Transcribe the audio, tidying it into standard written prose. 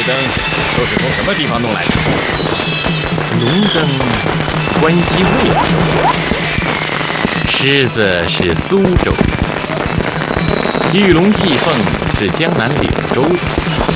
灯都是从什么地方弄来的？ 龙灯关西卫，狮子是苏州，玉龙戏凤是江南柳州的。